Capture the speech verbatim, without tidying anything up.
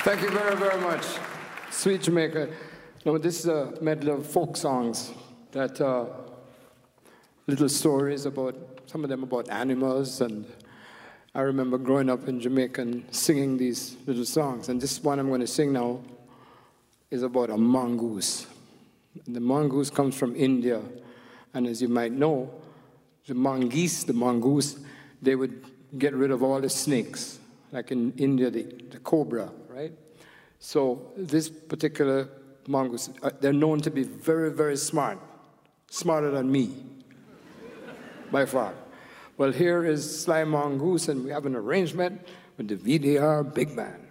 Thank you very, very much. Sweet Jamaica. Now, this is a medley of folk songs that uh, little stories about, some of them about animals, and I remember growing up in Jamaica and singing these little songs. And this one I'm going to sing now is about a mongoose. The mongoose comes from India, and as you might know, the mongoose, the mongoose, they would get rid of all the snakes, like in India, the, the cobra, right? So this particular mongoose, uh, they're known to be very, very smart, smarter than me, by far. Well, here is Sly Mongoose, and we have an arrangement with the V D R Big Band.